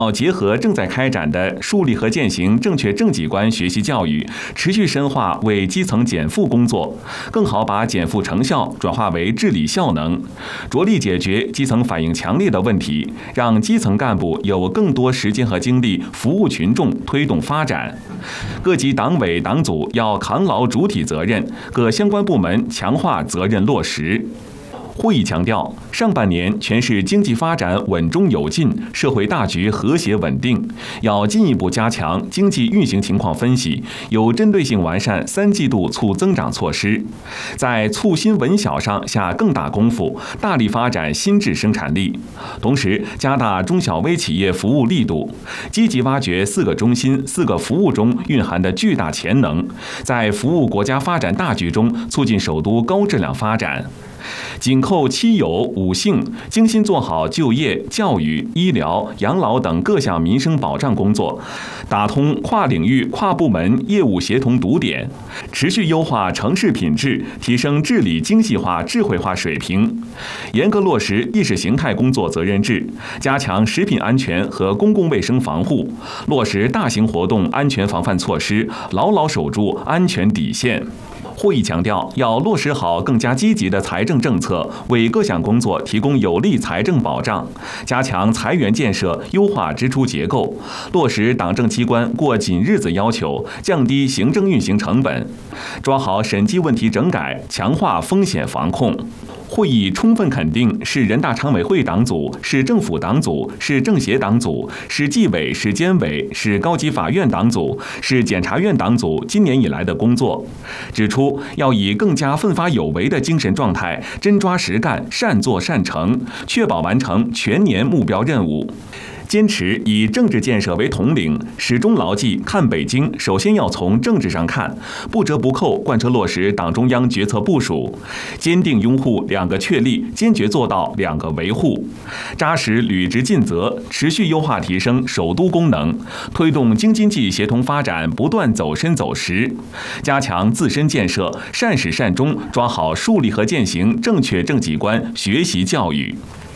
结合正在开展的树立和践行正确政绩观学习教育，持续深化为基层减负工作，更好把减负成效转化为治理效能，着力解决基层反映强烈的问题，让基层干部有更多时间和精力服务群众，推动发展。各级党委党组要扛牢主体责任，各相关部门强化责任落实。会议强调，上半年全市经济发展稳中有进，社会大局和谐稳定，要进一步加强经济运行情况分析，有针对性完善3季度促增长措施，在促新稳小上下更大功夫，大力发展新质生产力。同时，加大中小微企业服务力度，积极挖掘4个中心、4个服务中蕴含的巨大潜能，在服务国家发展大局中促进首都高质量发展。紧扣七有五幸，精心做好就业、教育、医疗、养老等各项民生保障工作，打通跨领域、跨部门业务协同堵点，持续优化城市品质，提升治理精细化、智慧化水平，严格落实意识形态工作责任制，加强食品安全和公共卫生防护，落实大型活动安全防范措施，牢牢守住安全底线。会议强调，要落实好更加积极的财政政策，为各项工作提供有力财政保障，加强财源建设，优化支出结构，落实党政机关过紧日子要求，降低行政运行成本，抓好审计问题整改，强化风险防控。会议充分肯定市人大常委会党组、市政府党组、市政协党组、市纪委、市监委、市高级法院党组、市检察院党组今年以来的工作，指出要以更加奋发有为的精神状态，真抓实干，善作善成，确保完成全年目标任务。坚持以政治建设为统领，始终牢记看北京首先要从政治上看，不折不扣贯彻落实党中央决策部署，坚定拥护2个确立，坚决做到2个维护，扎实履职尽责，持续优化提升首都功能，推动京津冀协同发展不断走深走实，加强自身建设，善始善终，抓好树立和践行正确政绩观学习教育。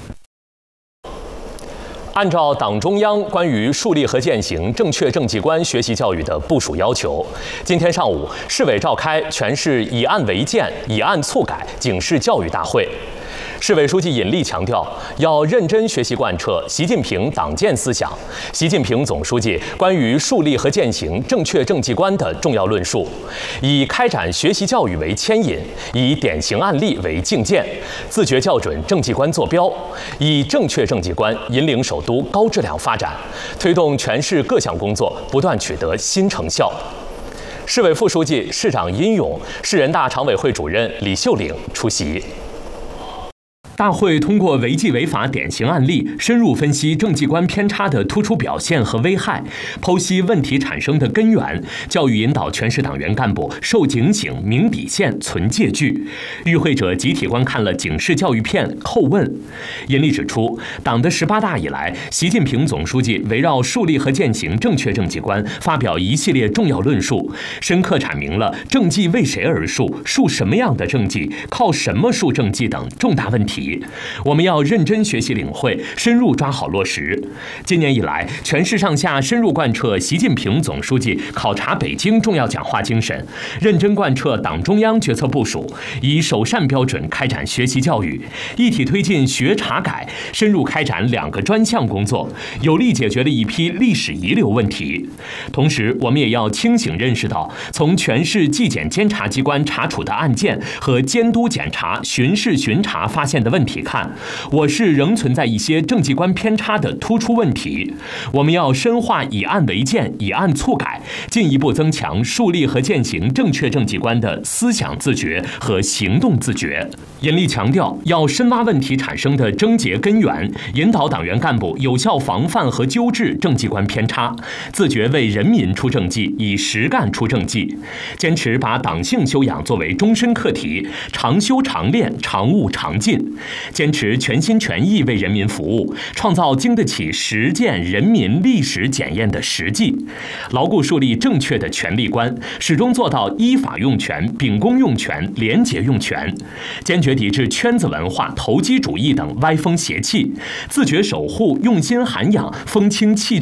按照党中央关于树立和践行正确政绩观学习教育的部署要求，今天上午，市委召开全市以案为鉴、以案促改警示教育大会。市委书记尹力强调，要认真学习贯彻习近平党建思想、习近平总书记关于树立和践行正确政绩观的重要论述，以开展学习教育为牵引，以典型案例为镜鉴，自觉校准政绩观坐标，以正确政绩观引领首都高质量发展，推动全市各项工作不断取得新成效。市委副书记、市长殷勇、市人大常委会主任李秀岭出席。 大会通过违纪违法典型案例，深入分析政绩观偏差的突出表现和危害，剖析问题产生的根源，教育引导全市党员干部受警醒、明底线、存戒惧。与会者集体观看了警示教育片，叩问。尹力指出，党的18大以来，习近平总书记围绕树立和践行正确政绩观，发表一系列重要论述，深刻阐明了政绩为谁而树、树什么样的政绩、靠什么树政绩等重大问题。我们要认真学习领会，深入抓好落实。今年以来，全市上下深入贯彻习近平总书记考察北京重要讲话精神，认真贯彻党中央决策部署，以首善标准开展学习教育，一体推进学查改，深入开展2个专项工作，有力解决了一批历史遗留问题。同时，我们也要清醒认识到，从全市纪检监察机关查处的案件和监督检查、巡视巡查发现的问题看，我市仍存在一些政绩观偏差的突出问题。我们要深化以案为鉴、以案促改，进一步增强树立和践行正确政绩观的思想自觉和行动自觉。尹力强调，要深挖问题产生的症结根源，引导党员干部有效防范和纠治政绩观偏差，自觉为人民出政绩，以实干出政绩。坚持把党性修养作为终身课题，常修常练，常务常进。坚持全心全意为人民服务，创造经得起实践人民历史检验的实际，牢固树立正确的权力观，始终做到依法用权、秉公用权、廉洁用权，坚决抵制圈子文化、投机主义等歪风邪气，自觉守护用心涵养风清气